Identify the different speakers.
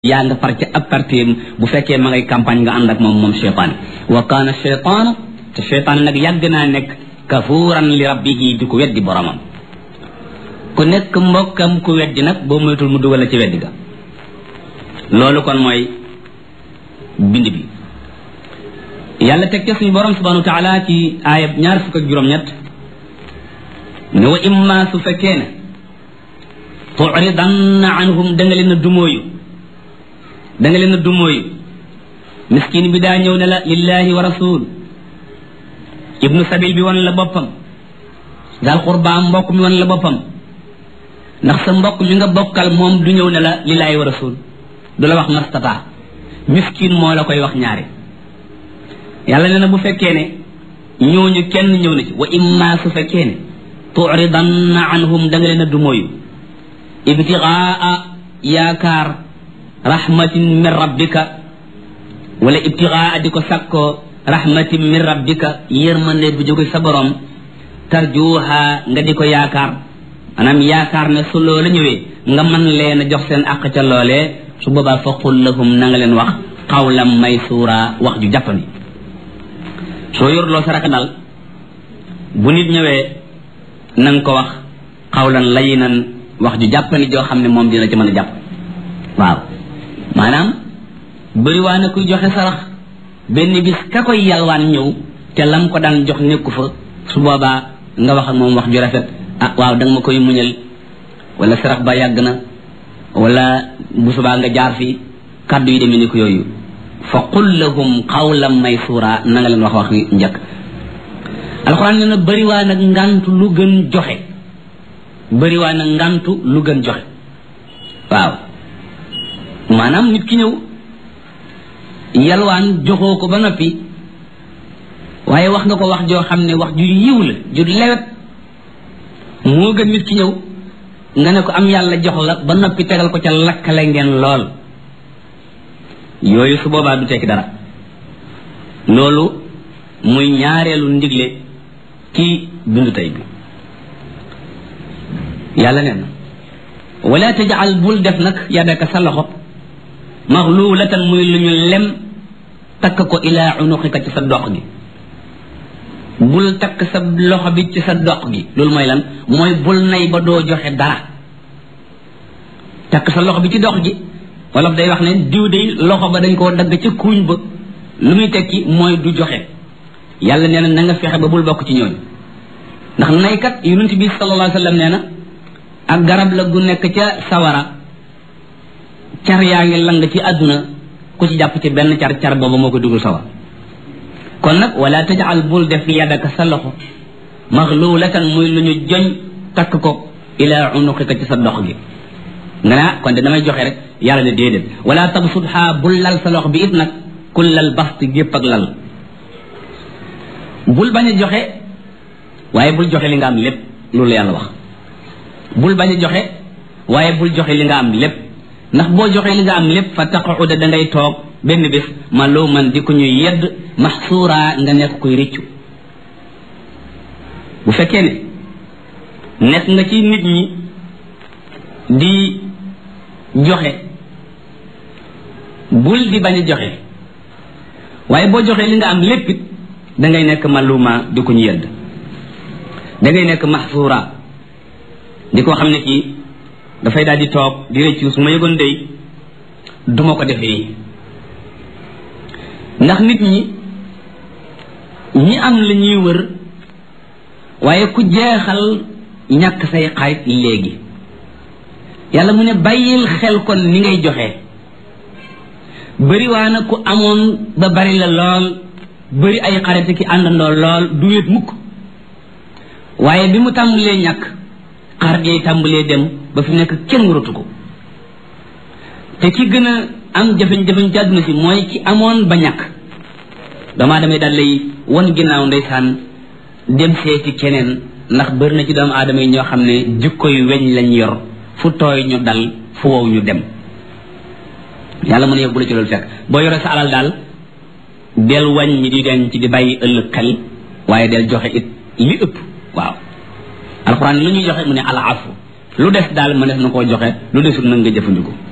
Speaker 1: yaa nga far ca ab partim bu fekkee ma ngay campagne nga ànd ak moom cheytaan wa kaana cheytaanu te cheytaan nag yàgg naa nekk kafuuran li rabbihi di ko weddi boromam ku nekk mbokkam ku weddi nag boo moytul mu dugal la ci weddi ga loolu kon mooy bind bi yàlla teg ca suñu borom subhanahu wa taala ci aayab 2 ne wa imma su fekkee ne tu'ridanna anhum da nga leen a dumóoyu miskin bi daa ñëw ne la lillahi wa rasul ibnu sabil bi wan la boppam daal xurba mbokk mi wan la boppam ndax sa mbokk mi nga bokkal moom du ñëw ne la lillahi wa rasul du la wax mastata miskin moo la koy wax ñaari yàlla nee na bu fekkee ne ñooñu kenn ñëw na ci wa imma su fekkee ne tu'ridanna anhum da nga leen a dumóoyu ibtigaa yaakaar rahmatin min rabbika wala ibtigaa di ko sakkoo rahmatin min rabbika yërmande bu jóge sa borom tarjuha nga di ko yaakaar maanaam yaakaar ne su loola ñëwee nga mën leen a jox seen àq ca loolee su boobaa fa qul lahum na nga leen wax qawlan maysura wax ju jàppandi soo yorloo sa raka dal bu nit ñëwee na nga ko wax qawlan layyinan wax ju jàppandi joo xam ne moom dina ci mën a jàpp waaw maanaam bëriwaa na kuy joxe sarax benn bis ka koy yalwaan ñëw te lam ko daan jox nekku fa su boobaa nga wax ak moom wax ju rafet ah waaw danga ma koy muñal wala sarax ba yàgg na wala bu subaa nga jaar fi kàddu yi demee ni ko yooyu fa qul lahum qawlan maysura na nga leen wax njëkk alxuraan ne na bëriwaa nag ngantu lu gën joxe bëriwaa nag ngantu lu gën joxe waaw maanaam nit ki ñëw yalwaan joxoo ko ba noppi waaye wax nga ko wax joo xam ne wax ju yiw la ju lewet moo gën nit ki ñëw nga ne ko am yàlla jox la ba noppi tegal ko ca lakkale ngeen lool yooyu su boobaa du tekki dara loolu muy ñaareelu ndigle ci bindu tey bi yàlla nee na wala tajal bul def nag yadaka sa loxo maxluulatan muy lu ñu lem takk ko ilaa unuqika ci sa dox gi bul takk sa loxo bi ci sa dox gi loolu mooy lan mooy bul nay ba doo joxe dara takk sa loxo bi ci dox gi wolof day wax ne diw day loxo ba dañ koo dagg ca kuuñ ba lu muy tekki mooy du joxe yàlla nee na na nga fexe ba bul bokk ci ñooñu ndax naykat yonent bi sallallahu alayhi wa sallam nee na ak garab la gu nekk ca sawara car yaa ngi lang ci àdduna ku ci jàpp ci benn car booba moo ko dugal sawar kon nag wala tajal bul def yadaka sa loxo maxluulatan muy lu ñu joñ takk ko ila unuqika ci sa dox gi nga naa kon de damay joxe rek yàlla ne déedéet wala tabsutha bul lal sa loxo bi it nag kullal basti gépp ak lal bul bañ a joxe waaye bul joxe li nga am lépp loolu yàlla wax bul bañ a joxe waaye bul joxe li nga am lépp ndax boo joxee li nga am lépp fa taquda da ngay toog benn bés maluman di ko ñuy yedd maxsuura nga nekk koy rëccu bu fekkee ne nekk nga ci nit ñi di joxe bul di bañ a joxe waaye boo joxee li nga am lépp it da ngay nekk maluma di ko ñu yedd da ngay nekk maxsuura di ko xam ne kii dafay daal di toog di rëccu su ma yëgoon dey duma ko defee ndax nit ñi am la ñuy wër waaye ku jeexal ñàkk say xarit léegi yàlla mu ne bàyyil xel kon ni ngay joxe bëri waa na ku amoon ba bari la lool bëri ay xarit ki àndandoo lool du wéet mukk waaye bi mu tàmbalee ñàkk xarit yi tàmbalee dem ba fi nekk kenn waratu ko te ki gën a am jafe-jafe ci àdduna si mooy ki amoon ba ñàkk doomu aadama yi daal lay won ginnaaw ndeysaan dem seeti keneen ndax bëri na ci doomu aadama yi ñoo xam ne jikko yu weñ lañ yor fu tooy ñu dal fu wow ñu dem yàlla mën a yóbbu la ci loolu fekk boo yoree sa alal daal del wàññi di denc di bàyyi ëllëg xel waaye del joxe it li ëpp waaw alxuraan lu ñuy joxe mu ne al afu lu des daal mënees na koo joxe lu desul nag nga jëfandikoo